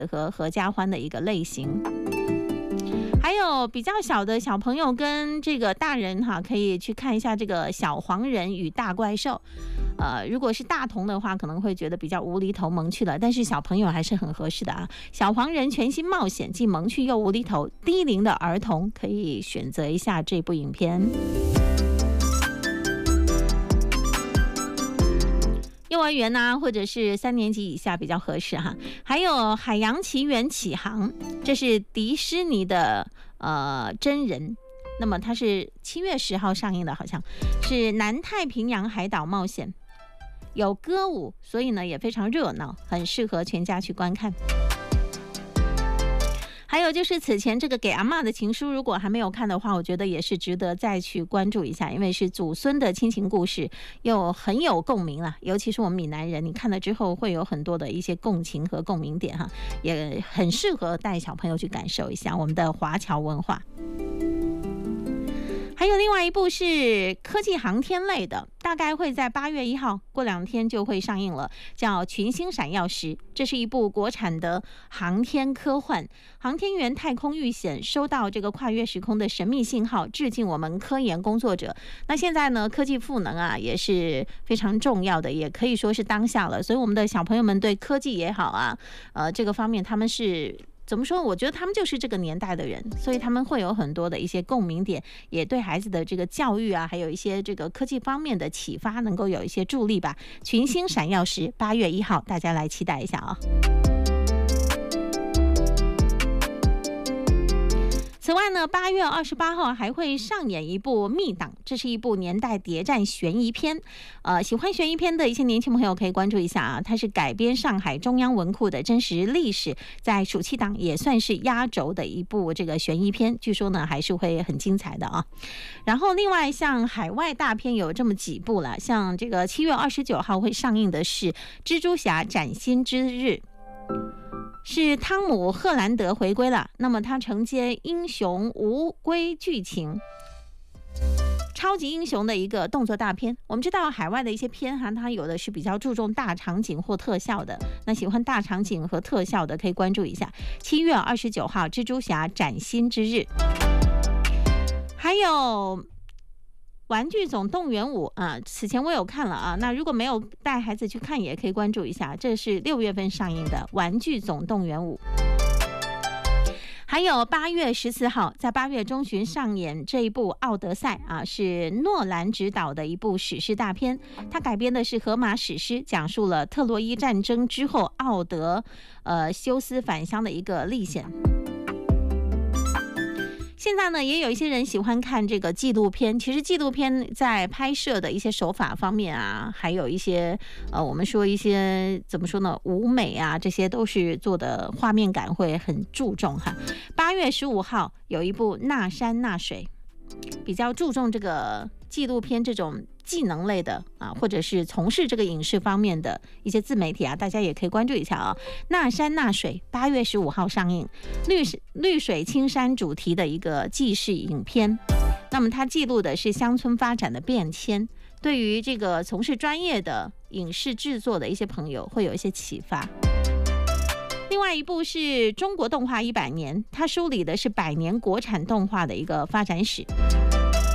和合家欢的一个类型。还有比较小的小朋友跟这个大人哈，可以去看一下这个小黄人与大怪兽。如果是大童的话，可能会觉得比较无厘头萌趣了，但是小朋友还是很合适的啊。小黄人全新冒险，既萌趣又无厘头，低龄的儿童可以选择一下这部影片。幼儿园啊，或者是3年级以下比较合适哈。还有《海洋奇缘启航》，这是迪士尼的真人，那么它是7月10号上映的，好像是南太平洋海岛冒险，有歌舞，所以呢也非常热闹，很适合全家去观看。还有就是此前这个给阿嬷的情书，如果还没有看的话，我觉得也是值得再去关注一下，因为是祖孙的亲情故事，又很有共鸣啦。尤其是我们闽南人，你看了之后会有很多的一些共情和共鸣点哈，也很适合带小朋友去感受一下我们的华侨文化。还有另外一部是科技航天类的，大概会在8月1号，过2天就会上映了，叫《群星闪耀时》。这是一部国产的航天科幻，航天员太空遇险，收到这个跨越时空的神秘信号，致敬我们科研工作者。那现在呢，科技赋能啊也是非常重要的，也可以说是当下了。所以我们的小朋友们对科技也好啊，这个方面他们是怎么说？我觉得他们就是这个年代的人，所以他们会有很多的一些共鸣点，也对孩子的这个教育啊，还有一些这个科技方面的启发，能够有一些助力吧。群星闪耀时，8月1号，大家来期待一下啊。此外呢，8月28号还会上演一部《密档》，这是一部年代谍战悬疑片。喜欢悬疑片的一些年轻朋友可以关注一下啊，它是改编上海中央文库的真实历史，在暑期档也算是压轴的一部这个悬疑片，据说呢还是会很精彩的啊。然后另外像海外大片有这么几部了，像这个7月29号会上映的是《蜘蛛侠崭新之日》。是汤姆·赫兰德回归了，那么他承接英雄无归剧情，超级英雄的一个动作大片。我们知道海外的一些片哈，它有的是比较注重大场景或特效的，那喜欢大场景和特效的可以关注一下。7月29号，蜘蛛侠崭新之日。还有玩具总动员5啊，此前我有看了啊，那如果没有带孩子去看，也可以关注一下，这是6月份上映的玩具总动员5。还有8月14号，在8月中旬上演这一部《奥德赛》啊，是诺兰执导的一部史诗大片，它改编的是荷马史诗，讲述了特洛伊战争之后奥德修斯返乡的一个历险。现在呢，也有一些人喜欢看这个纪录片。其实纪录片在拍摄的一些手法方面啊，还有一些我们说一些怎么说呢，舞美啊，这些都是做的画面感会很注重哈。8月15号有一部《那山那水》，比较注重这个纪录片这种技能类的啊，或者是从事这个影视方面的一些自媒体啊，大家也可以关注一下啊。那山那水8月15号上映，绿水青山主题的一个纪实影片。那么它记录的是乡村发展的变迁，对于这个从事专业的影视制作的一些朋友会有一些启发。另外一部是中国动画100年，它梳理的是100年国产动画的一个发展史。